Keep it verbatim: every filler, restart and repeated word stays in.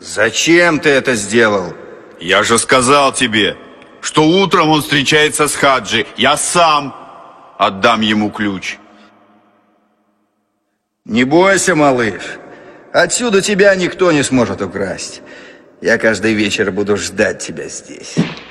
Зачем ты это сделал? Я же сказал тебе, что утром он встречается с Хаджи. Я сам отдам ему ключ. Не бойся, малыш. Отсюда тебя никто не сможет украсть. Я каждый вечер буду ждать тебя здесь.